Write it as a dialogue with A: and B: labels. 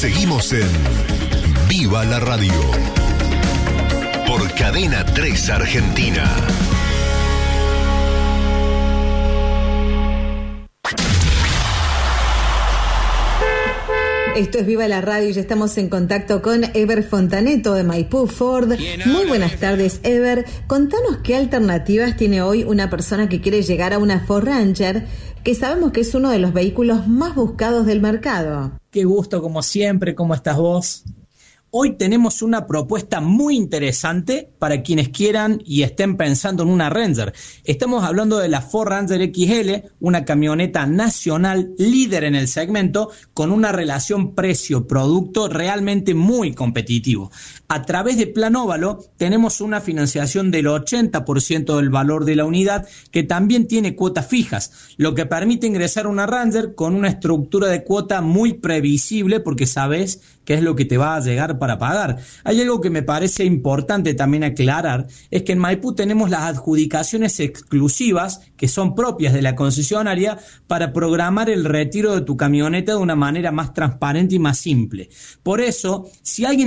A: Seguimos en Viva la Radio por Cadena 3 Argentina.
B: Esto es Viva la Radio y ya estamos en contacto con Ever Fontaneto de Maipú Ford. Muy buenas tardes, Ever. Contanos qué alternativas tiene hoy una persona que quiere llegar a una Ford Ranger, que sabemos que es uno de los vehículos más buscados del mercado.
C: Qué gusto, como siempre. ¿Cómo estás vos? Hoy tenemos una propuesta muy interesante para quienes quieran y estén pensando en una Ranger. Estamos hablando de la Ford Ranger XL, una camioneta nacional líder en el segmento con una relación precio-producto realmente muy competitivo. A través de Plan Óvalo tenemos una financiación del 80% del valor de la unidad que también tiene cuotas fijas, lo que permite ingresar a una Ranger con una estructura de cuota muy previsible porque sabes qué es lo que te va a llegar para pagar. Hay algo que me parece importante también aclarar, es que en Maipú tenemos las adjudicaciones exclusivas que son propias de la concesionaria para programar el retiro de tu camioneta de una manera más transparente y más simple. Por eso, si alguien